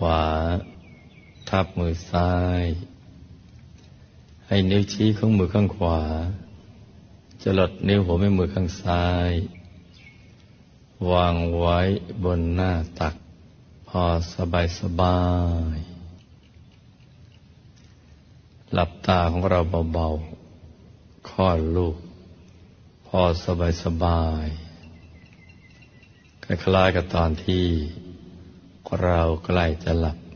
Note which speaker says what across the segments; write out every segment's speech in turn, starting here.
Speaker 1: วาทับมือซ้ายให้นิ้วชี้ของมือข้างขวาจรดนิ้วหัวแม่มือข้างซ้ายวางไว้บนหน้าตักพอสบายหลับตาของเราเบาๆคลอดลูกพอสบายคล้ายๆกับตอนที่เราใกล้จะหลับ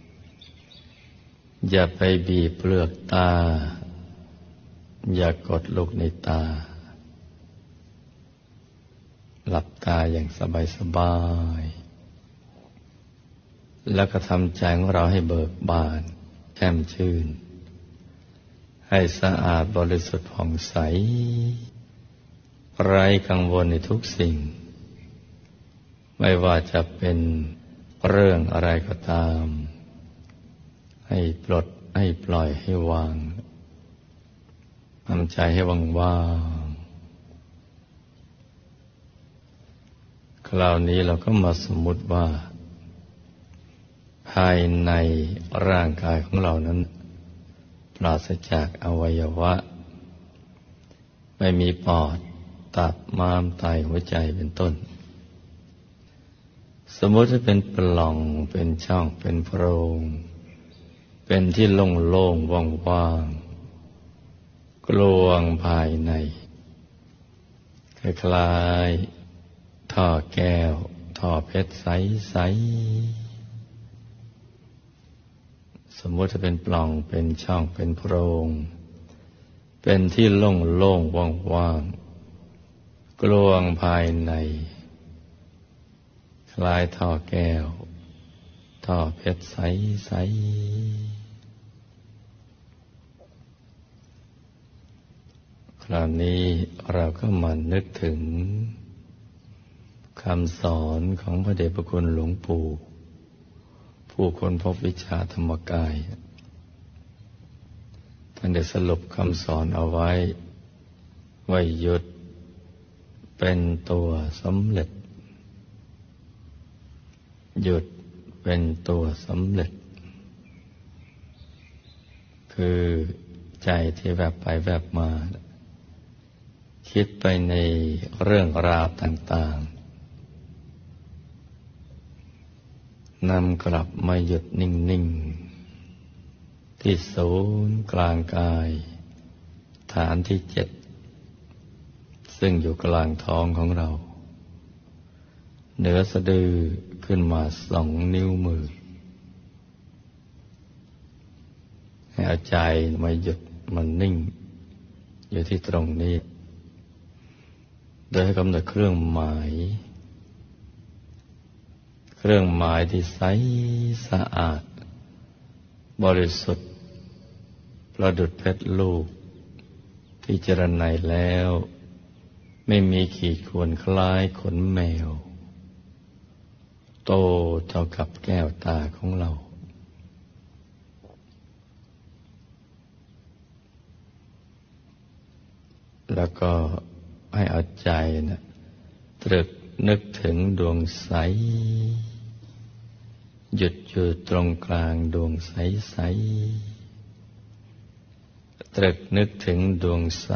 Speaker 1: อย่าไปบีบเปลือกตาอย่ากดลูกในตาหลับตาอย่างสบายแล้วก็ทำใจของเราให้เบิกบานแช่มชื่นให้สะอาดบริสุทธิ์ผ่องใสไร้กังวลในทุกสิ่งไม่ว่าจะเป็นเรื่องอะไรก็ตามให้ปลดให้ปล่อยให้วางทำใจให้ว่างๆคราวนี้เราก็มาสมมุติว่าภายในร่างกายของเรานั้นปราศจากอวัยวะไม่มีปอดตับม้ามไตหัวใจเป็นต้นสมมติว่าเป็นปล่องเป็นช่องเป็นโพรงเป็นที่โล่งๆว่างๆกลวงภายในคล้ายๆท่อแก้วท่อเพชรใสๆสมมติจะเป็นปล่องเป็นช่องเป็นโพรงเป็นที่โล่งๆว่างๆกลวงภายในคล้ายท่อแก้วท่อเพชรใสๆคราวนี้เราก็มานึกถึงคำสอนของพระเดชพระคุณหลวงปู่ผู้ค้นพบวิชาธรรมกายท่านได้สรุปคำสอนเอาไว้ว่าหยุดเป็นตัวสำเร็จหยุดเป็นตัวสำเร็จคือใจที่แวบไปแวบมาคิดไปในเรื่องราวต่างๆนำกลับมาหยุดนิ่งๆที่ศูนย์กลางกายฐานที่7ซึ่งอยู่กลางท้องของเราเหนือสะดือขึ้นมา2 นิ้วมือให้เอาใจมาหยุดมันนิ่งอยู่ที่ตรงนี้โดยให้กำหนดเครื่องหมายที่ใสสะอาดบริสุทธิ์ประดุจเพชรลูกที่เจริญในแล้วไม่มีขีดข่วนคล้ายขนแมวโตเท่ากับแก้วตาของเราแล้วก็ให้เอาใจตรึกนึกถึงดวงใสหยุดอยู่ตรงกลางดวงใสตรึกนึกถึงดวงใส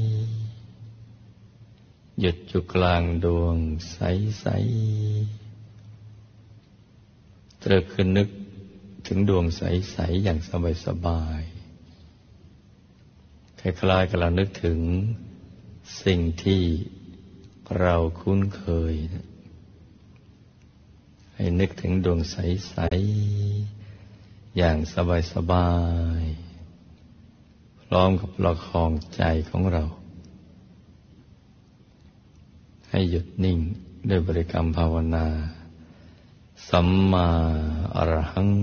Speaker 1: หยุดอยู่กลางดวงใสตรึกคือนึกถึงดวงใสๆอย่างสบายๆคล้ายๆกับเรานึกถึงสิ่งที่เราคุ้นเคยให้นึกถึงดวงใสๆอย่างสบายๆพร้อมกับประคองใจของเราให้หยุดนิ่งด้วยบริกรรมภาวนาสัมมาอรหัง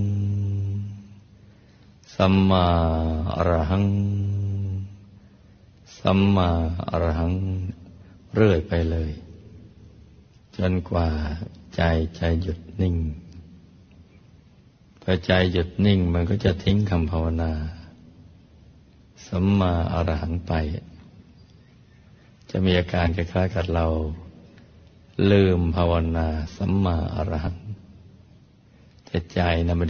Speaker 1: สัมมาอรหังสัมมาอรหังเรื่อยไปเลยจนกว่าใจจะหยุดนิ่งพอใจหยุดนิ่งมันก็จะทิ้งคำภาวนาสัมมาอรหังไปจะมีอาการคล้ายๆกับเราลืมภาวนาสัมมาอรหังแต่ใจนะ